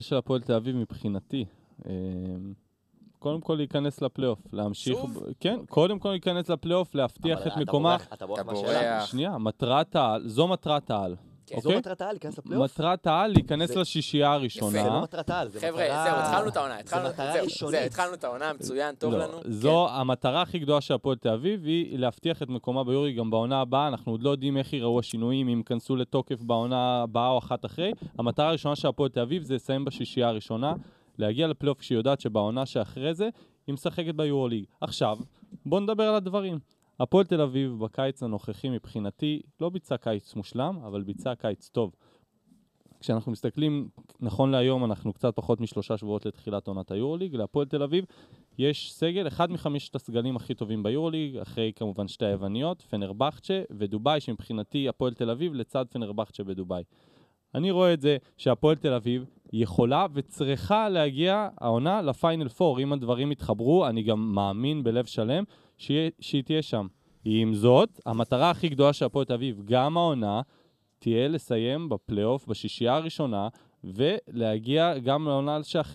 של הפועל תל אביב מבחינתי, קודם כל להיכנס לפלייאוף, להמשיך... שוב? כן, קודם כל להיכנס לפלייאוף, להבטיח את מקומה. אתה בורח מהשאלה. שנייה, מטרת העל, זו מטרת העל. זו מטרת העל, להיכנס לפלייאוף? מטרת העל, להיכנס לשישייה הראשונה. יפה, זה לא מטרת העל, זה מטרה... חבר'ה, זהו, התחלנו את העונה. זה מטרה ראשונית. התחלנו את העונה, מצוין, טוב לנו. זו המטרה הכי גדולה של הפועל תל אביב, היא להבטיח את מקומה ביורוליג גם בעונה הבאה. אנחנו עוד לא יודעים איך ייראו השינויים, אם ייכנסו לתוקף בעונה הבאה או אחת אחרי. המטרה הראשונה של הפועל תל אביב זה לסיים בשישייה הראשונה, להגיע לפלייאוף כשהיא יודעת שבעונה שאחרי זה היא משחקת ביורוליג. עכשיו, בואו נדבר על הדברים. הפועל תל אביב בקיץ הנוכחי מבחינתי לא ביצע קיץ מושלם, אבל ביצע קיץ טוב. כשאנחנו מסתכלים, נכון להיום אנחנו קצת פחות מ3 שבועות לתחילת עונת היורוליג, להפועל תל אביב יש סגל, אחד מ5 הסגלים הכי טובים ביורוליג, אחרי כמובן 2 היווניות, פנרבחצ'ה ודובאי, שמבחינתי הפועל תל אביב לצד פנרבחצ'ה בדובאי. אני רואה את זה שהפועל תל אביב יכולה וצריכה להגיע העונה לפיינל 4, אם הדברים יתחברו, אני גם מאמין בלב שלם שהיא תהיה שם. עם זאת, המטרה הכי גדולה של הפועל תל אביב, גם העונה, תהיה לסיים בפלייאוף בשישייה הראשונה, ולהגיע גם לעונה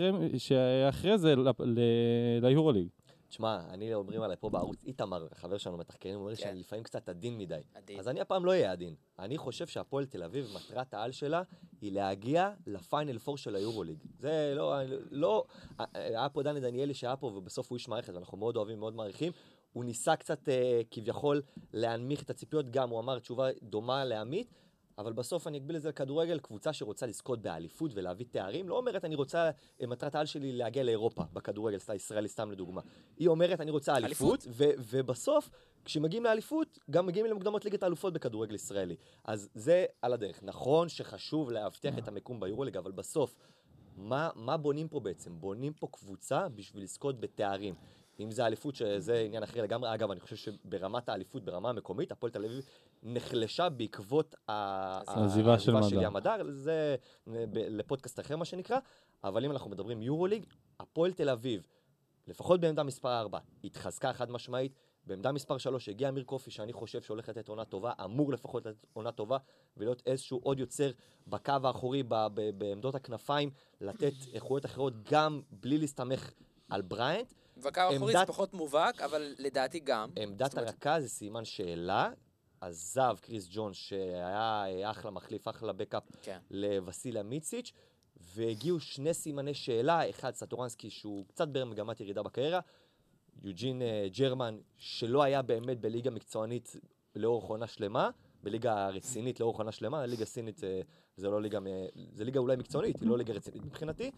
שאחרי זה ליורוליג. תשמע, אני אומרים עליי פה בערוץ, איתמר, חבר שלנו מתחקרים, אומר שאני לפעמים קצת עדין מדי. אז אני הפעם לא אהיה עדין. אני חושב שהפועל תל אביב, מטרת העל שלה, היא להגיע לפיינל 4 של היורוליג. זה לא... היה פה דני דניאלי שהיה פה, ובסוף הוא איש מערכת, ואנחנו מאוד אוהבים, מאוד מעריכים. הוא ניסה קצת כביכול להנמיך את הציפיות, גם הוא אמר תשובה דומה לעמית, אבל בסוף אני אגביל את זה לכדורגל, קבוצה שרוצה לזכות באליפות ולהביא תארים, לא אומרת אני רוצה, מטרת העל שלי להגיע לאירופה בכדורגל, ישראלי סתם לדוגמה. היא אומרת אני רוצה אליפות, ובסוף כשמגיעים לאליפות, גם מגיעים למוקדמות ליגת האלופות בכדורגל ישראלי. אז זה על הדרך. נכון שחשוב להבטיח את המקום ביורוליג, אבל בסוף, מה בונים פה בעצם? בונים פה קבוצה בשביל לזכות בתארים. אם זה האליפות, שזה עניין אחר לגמרי. אגב, אני חושב שברמת האליפות, ברמה המקומית, הפועל תל אביב נחלשה בעקבות העזיבה של ים הדר. זה לפודקאסט אחר מה שנקרא. אבל אם אנחנו מדברים יורוליג, הפועל תל אביב, לפחות בעמדה מספר 4, התחזקה חד משמעית. בעמדה מספר 3 הגיע אמיר קופי, שאני חושב שהולך לתת עונה טובה, אמור לפחות לתת עונה טובה, ולהיות איזשהו עוד יוצר בקו האחורי, בעמדות הכנפיים, לתת איכויות אחרות גם בלי להסתמך על בריינט. בקו האחורי זה פחות מובהק, אבל לדעתי גם. עמדת הרכז זה סימן שאלה, עזב קריס ג'ון שהיה אחלה מחליף, אחלה בקאפ לווסיליה מיציץ', והגיעו 2 סימני שאלה, אחד סטורנסקי שהוא קצת במגמת ירידה בקריירה, יוג'ין ג'רמן שלא היה באמת בליגה מקצוענית לאורך עונה שלמה, בליגה רצינית לאורך עונה שלמה, הליגה סינית זה לא ליגה, זה ליגה אולי מקצוענית, היא לא ליגה רצינית מבחינתי,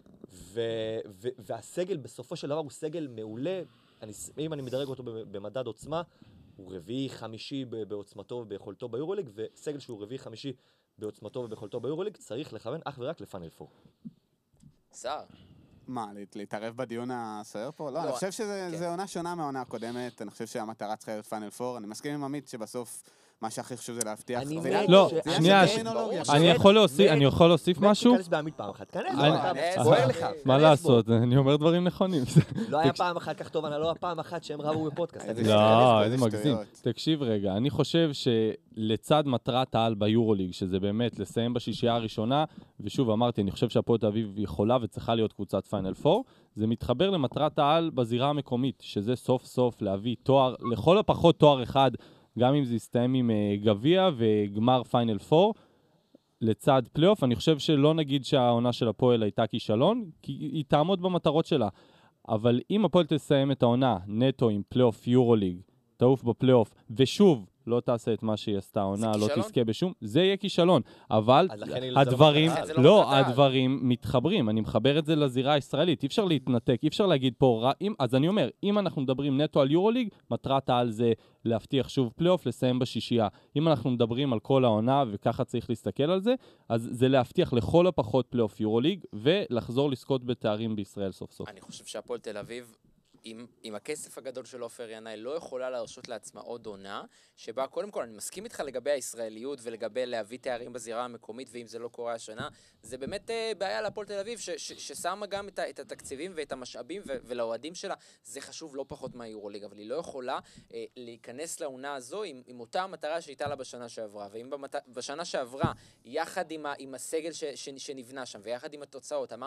והסגל בסופו של דבר הוא סגל מעולה, אם אני מדרג אותו במדד עוצמה, הוא רביעי חמישי בעוצמתו וביכולתו ביורוליג, וסגל שהוא רביעי חמישי בעוצמתו וביכולתו ביורוליג, צריך לכוון אך ורק לפאנל 4. שר. מה, להתערב בדיון הסוער פה? לא, אני חושב שזה עונה שונה מהעונה הקודמת, אני חושב שהמטרה צריכה להיות פאנל 4, אני מסכים עם עמית שבסוף מה שהכי חשוב זה להבטיח. לא, שנייה, אני יכול להוסיף משהו? תיכנס בעמית פעם אחת, מה לעשות, אני אומר דברים נכונים. לא היה פעם אחת כך טוב, לא הפעם אחת שהם רבו בפודקאסט. לא, איזה מגזים. תקשיב רגע, אני חושב שלצד מטרת העל ביורוליג, שזה באמת לסיים בשישייה הראשונה, ושוב אמרתי, אני חושב שהפועל תל אביב יכולה וצריכה להיות קבוצת פיינל 4, זה מתחבר למטרת העל בזירה המקומית, שזה סוף סוף להביא תואר, לכל הפחות תואר אחד, גם אם זה יסתיים עם גביע וגמר פיינל 4, לצד פלייאוף, אני חושב שלא נגיד שהעונה של הפועל הייתה כישלון, כי היא תעמוד במטרות שלה. אבל אם הפועל תסיים את העונה נטו עם פלייאוף יורוליג, תעוף בפלייאוף, ושוב, לא תעשה את מה שהיא עשתה העונה, לא תזכה בשום, זה יהיה כישלון. אבל הדברים מתחברים, אני מחבר את זה לזירה הישראלית, אי אפשר להתנתק, אי אפשר להגיד פה, אז אני אומר, אם אנחנו מדברים נטו על יורוליג, מטרת העל זה להבטיח שוב פלייאוף, לסיים בשישייה. אם אנחנו מדברים על כל העונה, וככה צריך להסתכל על זה, אז זה להבטיח לכל הפחות פלייאוף יורוליג, ולחזור לזכות בתארים בישראל סוף סוף. אני חושב שהפועל תל אביב עם הכסף הגדול של עופר ינאי לא יכולה להרשות לעצמה עוד עונה, שבה קודם כל אני מסכים איתך לגבי הישראליות ולגבי להביא תארים בזירה המקומית, ואם זה לא קורה השנה, זה באמת בעיה להפועל תל אביב, ששמה גם את התקציבים ואת המשאבים ולאוהדים שלה, זה חשוב לא פחות מהיורוליג, אבל היא לא יכולה להיכנס לעונה הזו עם אותה המטרה שהייתה לה בשנה שעברה, ואם בשנה שעברה, יחד עם הסגל שנבנה שם, ויחד עם התוצאות,